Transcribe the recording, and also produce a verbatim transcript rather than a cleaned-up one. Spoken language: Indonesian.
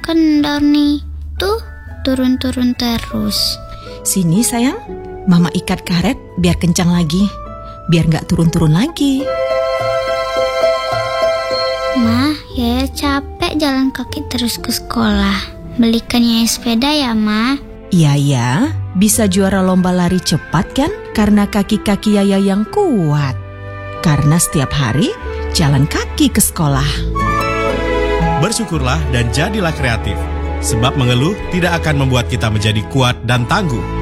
kendor nih. Tuh, turun-turun terus. Sini sayang, Mama ikat karet biar kencang lagi, biar gak turun-turun lagi. Ma, Yaya capek jalan kaki terus ke sekolah. Belikan Yaya sepeda ya, Ma. Iya ya, bisa juara lomba lari cepat kan? Karena kaki-kaki Yaya yang kuat. Karena setiap hari jalan kaki ke sekolah. Bersyukurlah dan jadilah kreatif. Sebab mengeluh tidak akan membuat kita menjadi kuat dan tangguh.